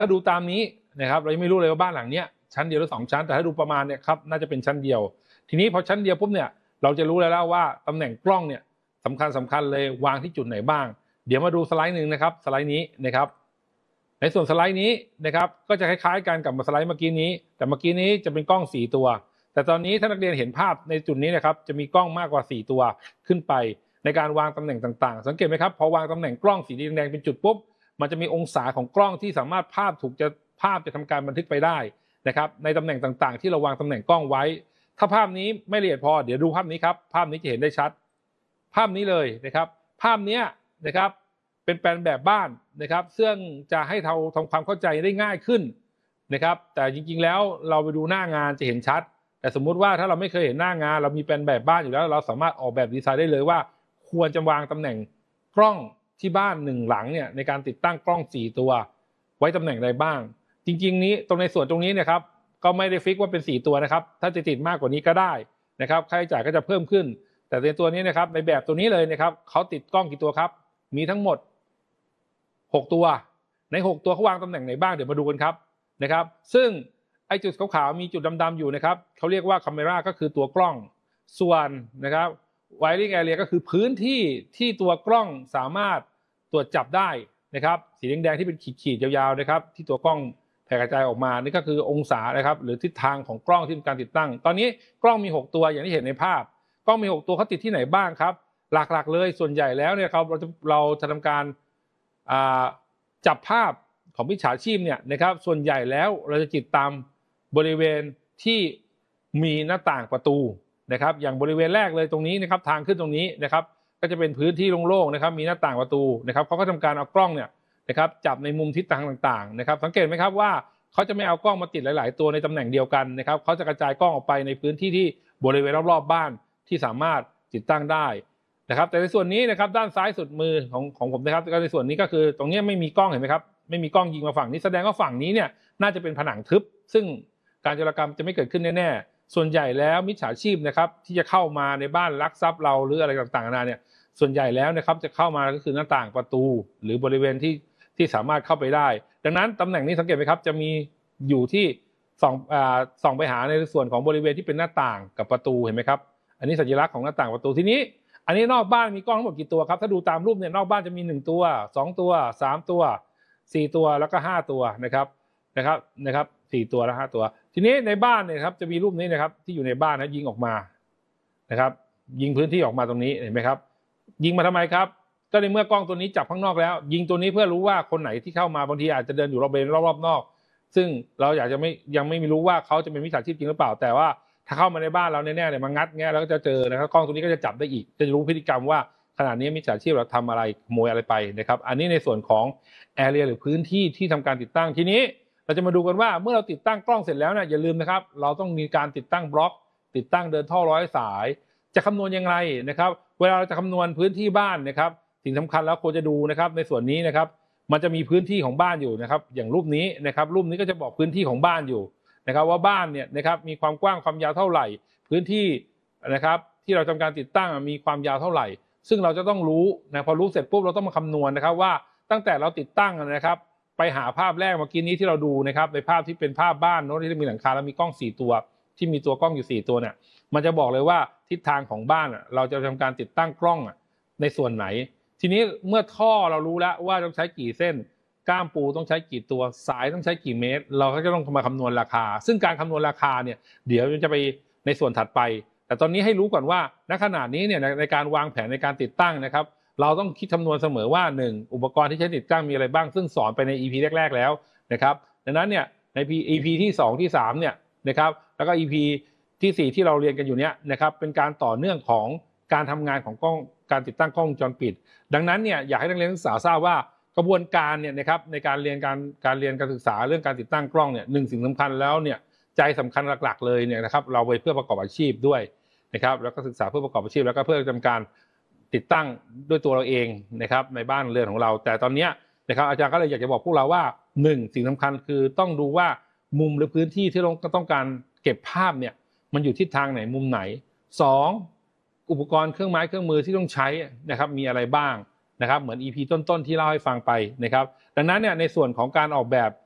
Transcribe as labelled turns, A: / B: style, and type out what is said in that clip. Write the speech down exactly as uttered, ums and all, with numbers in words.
A: ถ้าดูตามนี้นะครับเรายังไม่รู้เลยว่าบ้านหลังนี้ชั้นเดียวหรือสองชั้นแต่ถ้าดูประมาณเนี่ยครับน่าจะเป็นชั้นเดียวทีนี้พอชั้นเดียวปุ๊บเนี่ยเราจะรู้แล้วว่าตำแหน่งกล้องเนี่ยสำคัญสำคัญเลยวางที่จุดไหนบ้างเดี๋ยวมาดูสไลด์หนึ่งนะครับสไลด์นี้นะครับในส่วนสไลด์นี้นะครับก็จะคล้ายๆกันกับสไลด์เมื่อกี้นี้แต่เมื่อกี้นี้จะเป็นกล้องสี่ตัวแต่ตอนนี้ถ้านักเรียนเห็นภาพในจุดนี้นะครับจะมีกล้องมากกว่าสี่ตัวขึ้นไปในการวางตำแหน่งต่างๆสังเกตไหมครับพอวางตำแหน่งกล้องสีแดงๆเป็นจุดปุ๊บมันจะมีองศาของกล้องที่สามารถภาพถูกจะภาพจะทำการบันทึกไปได้นะครับในตำแหน่งต่างๆที่เราวางตำแหน่งกล้องไว้ถ้าภาพนี้ไม่ละเอียดพอเดี๋ยวดูภาพนี้ครับภาพนี้จะเห็นได้ชัดภาพนี้เลยนะครับภาพนี้นะครับเป็นแปลนแบบบ้านนะครับซึ่งจะให้เราทำความเข้าใจได้ง่ายขึ้นนะครับแต่จริงๆแล้วเราไปดูหน้างานจะเห็นชัดแต่สมมุติว่าถ้าเราไม่เคยเห็นหน้างานเรามีแปลนแบบบ้านอยู่แล้วเราสามารถออกแบบดีไซน์ได้เลยว่าควรจะวางตำแหน่งกล้องที่บ้านหนึ่งหลังเนี่ยในการติดตั้งกล้องสี่ตัวไว้ตำแหน่งใดบ้างจริงๆนี้ตรงในส่วนตรงนี้นะครับก็ไม่ได้ฟิกว่าเป็นสี่ตัวนะครับถ้าจะติดมากกว่านี้ก็ได้นะครับค่าใช้จ่ายก็จะเพิ่มขึ้นแต่ในตัวนี้นะครับในแบบตัวนี้เลยนะครับเขาติดกล้องกี่ตัวครับมีทั้งหมดหกตัวในหกตัวเขาวางตำแหน่งไหนบ้างเดี๋ยวมาดูกันครับนะครับซึ่งไอ้จุดขาวๆมีจุดดำๆอยู่นะครับเขาเรียกว่า camera ก็คือตัวกล้องส่วนนะครับ wiring area ก็คือพื้นที่ที่ตัวกล้องสามารถตรวจจับได้นะครับสีแดงๆที่เป็นขีดๆยาวๆนะครับที่ตัวกล้องแผ่กระจายออกมานี่ก็คือองศานะครับหรือทิศทางของกล้องที่มีการติดตั้งตอนนี้กล้องมีหกตัวอย่างที่เห็นในภาพกล้องมีหกตัวเขาติดที่ไหนบ้างครับหลักๆเลยส่วนใหญ่แล้วเนี่ยเราจะเราจะทำการจับภาพของมิจฉาชีพเนี่ยนะครับส่วนใหญ่แล้วเราจะติดตามบริเวณที่มีหน้าต่างประตูนะครับอย่างบริเวณแรกเลยตรงนี้นะครับทางขึ้นตรงนี้นะครับก็จะเป็นพื้นที่โล่งๆนะครับมีหน้าต่างประตูนะครับเขาก็ทำการเอากล้องเนี่ยนะครับจับในมุมทิศทางต่างๆนะครับสังเกตไหมครับว่าเขาจะไม่เอากล้องมาติดหลายๆตัวในตำแหน่งเดียวกันนะครับเขาจะกระจายกล้องออกไปในพื้นที่ที่บริเวณรอบๆบ้านที่สามารถติดตั้งได้นะครับแต่ในส่วนนี้นะครับด้านซ้ายสุดมือของของผมนะครับในส่วนนี้ก็คือตรงนี้ไม่มีกล้องเห็นไหมครับไม่มีกล้องยิงมาฝั่งนี้แสดงว่าฝั่งนี้เนี่ยน่าจะเป็นผนังทึบซึ่งการโจรกรรมจะไม่เกิดขึ้นแน่ๆส่วนใหญ่แล้วมิจฉาชีพนะครับที่จะเข้ามาในบ้านลักทรัพย์เราหรืออะไรต่างๆนานาเนี่ยส่วนใหญ่แล้วนะครับจะเข้ามาก็คือหน้าต่างประตูหรือบริเวณที่ที่สามารถเข้าไปได้ดังนั้นตำแหน่งนี้สังเกตไหมครับจะมีอยู่ที่ส่องอ่าส่องไปหาในส่วนของบริเวณที่เป็นหน้าต่างกับประตูเห็นไหมครับอันนี้สัญลักษณ์ของหน้าต่างประตูทีนี้อันนี้นอกบ้านมีกล้องทั้งหมดกี่ตัวครับถ้าดูตามรูปเนี่ยนอกบ้านจะมีหนึ่งตัวสองตัวสามตัวสี่ตัวแล้วก็ห้าตัวนะครับนะครับนะครับสี่ตัวและห้าตัวทีนี้ในบ้านเนี่ยครับจะมีรูปนี้นะครับที่อยู่ในบ้านนะยิงออกมานะครับยิงพื้นที่ออกมาตรงนี้เห็นไหมครับยิงมาทำไมครับก็ในเมื่อกล้องตัวนี้จับข้างนอกแล้วยิงตัวนี้เพื่อรู้ว่าคนไหนที่เข้ามาบางทีอาจจะเดินอยู่รอบเบนรอบๆนอกซึ่งเราอยากจะไม่ยังไม่รู้ว่าเขาจะเป็นมิจฉาชีพจริงหรือเปล่าแต่ว่าถ้าเข้ามาในบ้านเราแน่ๆเนี่ยมางัดเงี้ยแล้วก็จะเจอนะครับกล้องตัวนี้ก็จะจับได้อีกจะรู้พฤติกรรมว่าขณะนี้มิจฉาชีพเราทำอะไรขโมยอะไรไปนะครับอันนี้ในส่วนของแอเรียหรือพื้นที่ที่ทำการติดตั้งทีนี้เราจะมาดูกันว่าเมื่อเราติดตั้งกล้องเสร็จแล้วเนี่ยอย่าลืมนะครับเราต้องมีการติดตั้งบล็อกติดตั้งเดินท่อร้อยสายจะคำนวณยังไงนะครับเวลาเราจะคำนวณพื้นที่บ้านนะครับสิ่งสำคัญแล้วควรจะดูนะครับในส่วนนี้นะครับมันจะมีพื้นที่ของบ้านอยู่นะครับอย่างรูปนี้นะครับรูปนี้ก็จะบอกพื้นที่ของบ้านอยู่นะครับว่าบ้านเนี่ยนะครับมีความกว้างความยาวเท่าไหร่พื้นที่นะครับที่เราทำการติดตั้งมีความยาวเท่าไหร่ซึ่งเราจะต้องรู้นะพอรู้เสร็จปุ๊บเราต้องมาคำนวณนะครับว่าตั้งแต่เราติดตั้งนะครับไปหาภาพแรกเมื่อกี้นี้ที่เราดูนะครับในภาพที่เป็นภาพบ้านโน้ตที่มีหลังคาแล้วมีกล้องสี่ตัวที่มีตัวกล้องอยู่สี่ตัวเนี่ยมันจะบอกเลยว่าทิศทางของบ้านเราจะทำการติดตั้งกล้องในส่วนไหนทีนี้เมื่อท่อเรารู้แล้วว่าต้องใช้กี่เส้นก้ามปูต้องใช้กี่ตัวสายต้องใช้กี่เมตรเราก็จะต้องมาคำนวณราคาซึ่งการคำนวณราคาเนี่ยเดี๋ยวจะไปในส่วนถัดไปแต่ตอนนี้ให้รู้ก่อนว่าณขณะนี้เนี่ยในการวางแผนในการติดตั้งนะครับเราต้องคิดคำนวณเสมอว่าหนึ่งอุปกรณ์ที่ใช้ติดตั้งมีอะไรบ้างซึ่งสอนไปใน อี พี แรกๆแล้วนะครับดังนั้นเนี่ยใน อี พี ที่สองที่สามเนี่ยนะครับแล้วก็ อี พี ที่สี่ที่เราเรียนกันอยู่เนี้ยนะครับเป็นการต่อเนื่องของการทำงานของกล้องการติดตั้งกล้องวงจรปิดดังนั้นเนี่ยอยากให้นักเรียนนักศึกษาทราบว่ากระบวนการเนี่ยนะครับในการเรียนการการเรียนการศึกษาเรื่องการติดตั้งกล้องเนี่ยหนึ่งสิ่งสำคัญแล้วเนี่ยใจสำคัญหลักๆเลยเนี่ยนะครับเราไปเพื่อประกอบอาชีพด้วยนะครับแล้วก็ศึกษาเพื่อประกอบอาชีพแล้วก็เพื่อทำการติดตั้งด้วยตัวเราเองนะครับในบ้านเรือนของเราแต่ตอนนี้นะครับอาจารย์ก็เลยอยากจะบอกพวกเราว่าหนึ่งสิ่งสำคัญคือต้องดูว่ามุมหรือพื้นที่ที่เราต้องการเก็บภาพเนี่ยมันอยู่ทิศทางไหนมุมไหนสองอุปกรณ์เครื่องไม้เครื่องมือที่ต้องใช้นะครับมีอะไรบ้างนะครับเหมือน อี พี ต้นๆที่เล่าให้ฟังไปนะครับดังนั้นเนี่ยในส่วนของการออกแบบ